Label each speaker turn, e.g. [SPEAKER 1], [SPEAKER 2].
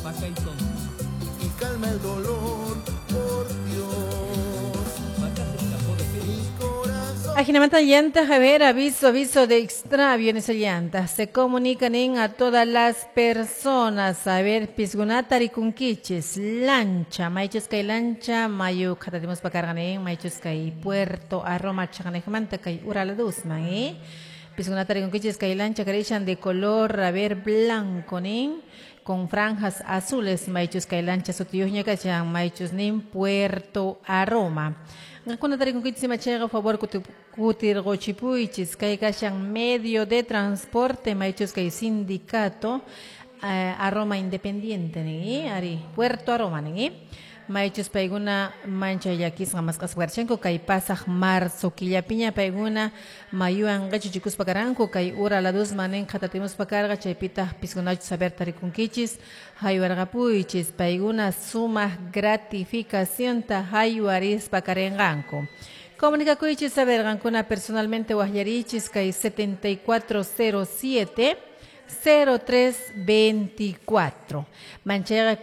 [SPEAKER 1] y calma el dolor, por Dios. Mi corazón.
[SPEAKER 2] Aginamanta llantas, a ver, aviso de extravio en esa llanta. Se comunican a todas las personas. A ver, pisgunatari kunkiches, lancha, maichos kay lancha, mayu katatimos pakarganen, maichos kay puerto, aroma chaganejmanta kay uraladusman, pisgunatari kunkiches kay lancha carechan de color, a ver, blanco, con franjas azules, maichos kay lancha sotiyuña kachan, maichos nin puerto aroma. Kuna tari kunkichis machega favor kutir gochipuichis kay kashan medio de transporte maichos kay sindicato aroma independiente ari Puerto Aroma maichos paiguna mancha yakis ngamas kaswarchenko kay pasaj marzo killapiña paiguna mayuan gachichikus pakaranko kay ura la dos manen khatatimos pakarga chaypita pisgunach saber tari kunkichis haywargapuichis paiguna suma gratificación ta haywaris pakarenganko. Comunica kuichis saber gankuna personalmente wahyarichis kay 7407 0324 manchega